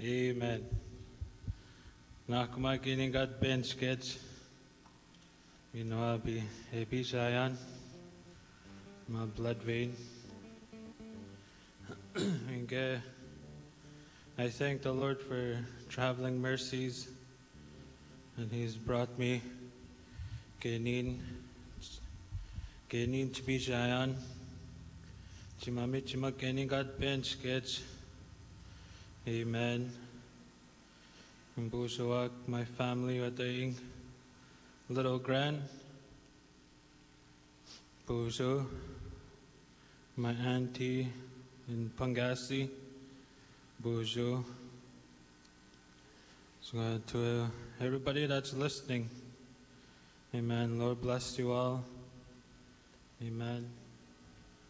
Amen. Nakuma kiningat bench sketch. Minoabi epi shayan. My blood vein. I thank the Lord for traveling mercies, and He's brought me kenin chibishayan. Chimami chima keningat bench sketch. Amen. Mbusuak, my family are doing little grand. Busu, my auntie in Pangasi. Busu. So to everybody that's listening, amen. Lord bless you all. Amen.